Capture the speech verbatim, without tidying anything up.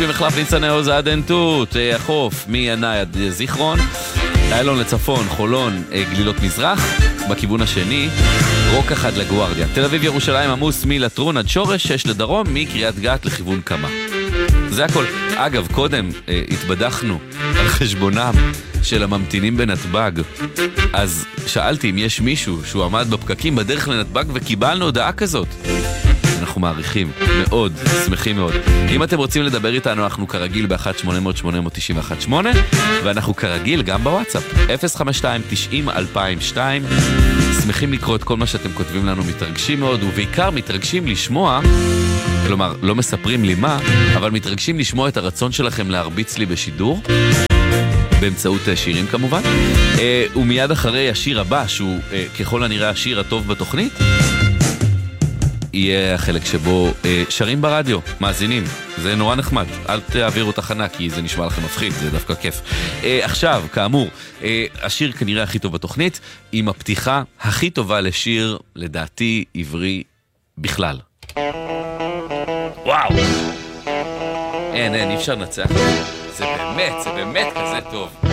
במחלף ניצני עוז עד עין תות, החוף מינאי עד זיכרון, איילון לצפון, חולון, גלילות מזרח, בכיוון השני, רוק אחד לגוארדיה. תל אביב ירושלים עמוס מלטרון עד שורש, שש לדרום, מקריית גת לכיוון קמה. זה הכל. אגב, קודם אה, התבדחנו על חשבונם של הממתינים בנתב"ג. אז שאלתי אם יש מישהו שהוא עמד בפקקים בדרך לנתב"ג וקיבלנו הודעה כזאת. אנחנו מעריכים מאוד, שמחים מאוד. אם אתם רוצים לדבר איתנו, אנחנו כרגיל ב-אחת שמונה אפס אפס שמונה תשע אחת שמונה, ואנחנו כרגיל גם בוואטסאפ, אפס חמש שתיים תשעים אלפיים ושתיים. שמחים לקרוא את כל מה שאתם כותבים לנו, מתרגשים מאוד, ובעיקר מתרגשים לשמוע, כלומר, לא מספרים לי מה, אבל מתרגשים לשמוע את הרצון שלכם להרביץ לי בשידור, באמצעות שירים כמובן. ומיד אחרי השיר הבא, שהוא ככל הנראה השיר הטוב בתוכנית, יהיה החלק שבו אה, שרים ברדיו, מאזינים. זה נורא נחמד. אל תעבירו תחנה, כי זה נשמע לכם מפחיד, זה דווקא כיף. אה, עכשיו, כאמור, אה, השיר כנראה הכי טוב בתוכנית, עם הפתיחה הכי טובה לשיר, לדעתי, עברי בכלל. וואו! אין, אין, אי אפשר לנצח. זה באמת, זה באמת כזה טוב.